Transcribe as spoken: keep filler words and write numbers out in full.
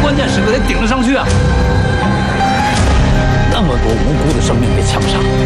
关键时刻得顶得上去啊！那么多无辜的生命被枪杀。